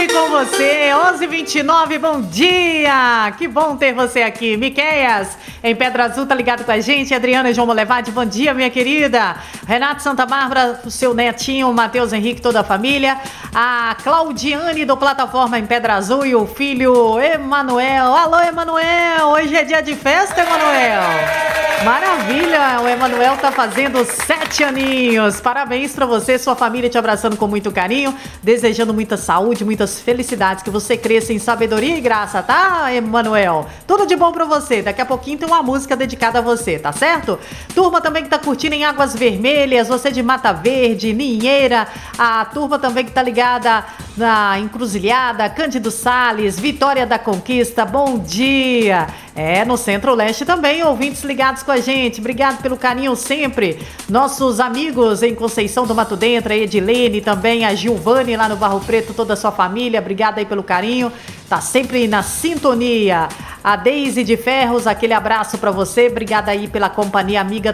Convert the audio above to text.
Com você, 11h29, bom dia! Que bom ter você aqui. Miqueias, em Pedra Azul, tá ligado com a gente? Adriana e João Molevade, bom dia, minha querida. Renato Santa Bárbara, o seu netinho, Matheus Henrique, toda a família. A Claudiane do Plataforma em Pedra Azul e o filho Emanuel. Alô, Emanuel! Hoje é dia de festa, Emanuel! Maravilha! O Emanuel tá fazendo 7 aninhos. Parabéns pra você, sua família te abraçando com muito carinho, desejando muita saúde, muitas felicidades, que você cresça em sabedoria e graça, tá, Emanuel? Tudo de bom pra você. Daqui a pouquinho tem uma música dedicada a você, tá certo? Turma também que tá curtindo em Águas Vermelhas, você de Mata Verde, Ninheira, a turma também que tá ligada na Encruzilhada, Cândido Sales, Vitória da Conquista, bom dia! No Centro-Leste também, ouvintes ligados com a gente, obrigado pelo carinho sempre. Nossos amigos em Conceição do Mato Dentro, a Edilene também, a Gilvane lá no Barro Preto, toda a sua família, obrigada aí pelo carinho, tá sempre na sintonia. A Deise de Ferros, aquele abraço pra você, obrigada aí pela companhia amiga